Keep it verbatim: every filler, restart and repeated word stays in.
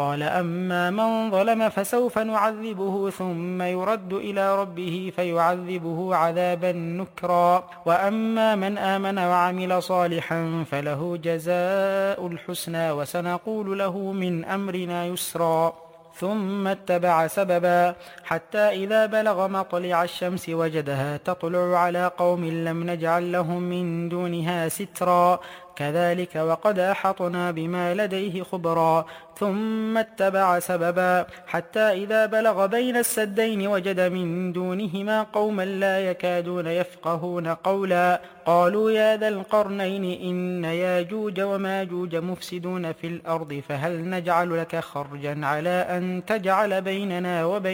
قال أما من ظلم فسوف نعذبه ثم يرد إلى ربه فيعذبه عذابا نكرا وأما من آمن وعمل صالحا فله جزاء الحسنى وسنقول له من أمرنا يسرا ثم اتبع سببا حتى إذا بلغ مطلع الشمس وجدها تطلع على قوم لم نجعل لهم من دونها سترا كذلك وقد أحطنا بما لديه خبرا ثم اتبع سببا حتى إذا بلغ بين السدين وجد من دونهما قوما لا يكادون يفقهون قولا قالوا يا ذا القرنين إن ياجوج وماجوج مفسدون في الأرض فهل نجعل لك خرجا على أن تجعل بيننا وبين